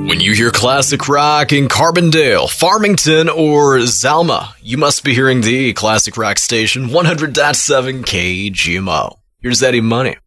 When you hear classic rock in Carbondale, Farmington, or Zalma, you must be hearing the classic rock station 100.7 KGMO. Here's Eddie Money.